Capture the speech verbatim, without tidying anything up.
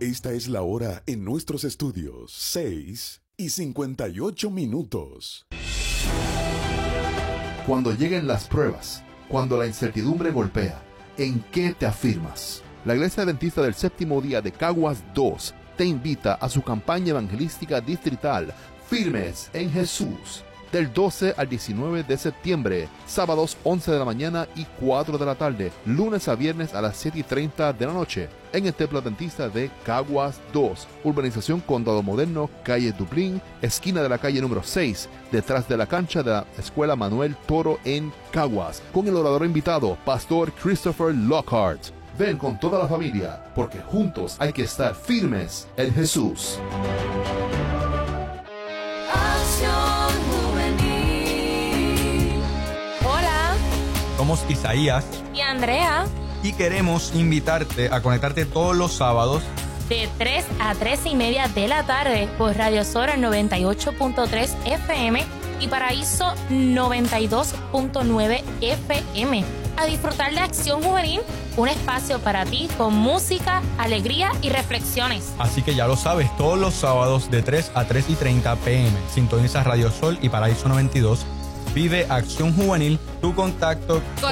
Esta es la hora en nuestros estudios, seis y cincuenta y ocho minutos. Cuando lleguen las pruebas, cuando la incertidumbre golpea, ¿en qué te afirmas? La Iglesia Adventista del Séptimo Día de Caguas dos te invita a su campaña evangelística distrital Firmes en Jesús, del doce al diecinueve de septiembre, sábados once de la mañana y cuatro de la tarde, lunes a viernes a las siete y treinta de la noche, en el Templo Adventista de Caguas dos, urbanización Condado Moderno, calle Dublín, esquina de la calle número seis, detrás de la cancha de la Escuela Manuel Toro en Caguas, con el orador invitado, Pastor Christopher Lockhart. Ven con toda la familia, porque juntos hay que estar firmes en Jesús. Hola, somos Isaías y Andrea y queremos invitarte a conectarte todos los sábados de tres a tres y media de la tarde por Radio Sora noventa y ocho punto tres F M y Paraíso noventa y dos punto nueve F M. A disfrutar de Acción Juvenil, un espacio para ti con música, alegría y reflexiones. Así que ya lo sabes, todos los sábados de tres a tres y treinta P M. Sintoniza Radio Sol y Paraíso noventa y dos. Vive Acción Juvenil, tu contacto con